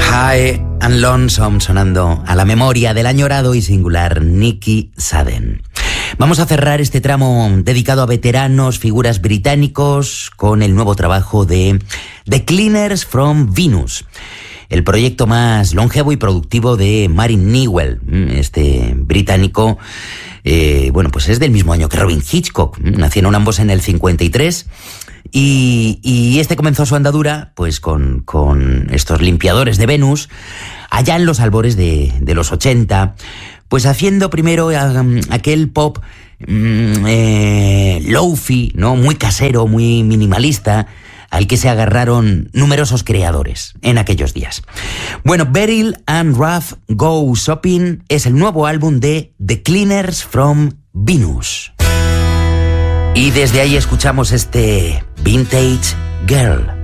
High and Lonesome sonando a la memoria del añorado y singular Nicky Sadden. Vamos a cerrar este tramo dedicado a veteranos, figuras británicos, con el nuevo trabajo de The Cleaners from Venus, el proyecto más longevo y productivo de Martin Newell, este británico. Pues es del mismo año que Robin Hitchcock. Nacieron ambos en el 53 y este comenzó su andadura pues con estos limpiadores de Venus allá en los albores de los 80, pues haciendo primero aquel pop lo-fi, ¿no? Muy casero, muy minimalista, al que se agarraron numerosos creadores en aquellos días. Bueno, Beryl and Raph Go Shopping es el nuevo álbum de The Cleaners from Venus. Y desde ahí escuchamos este Vintage Girl.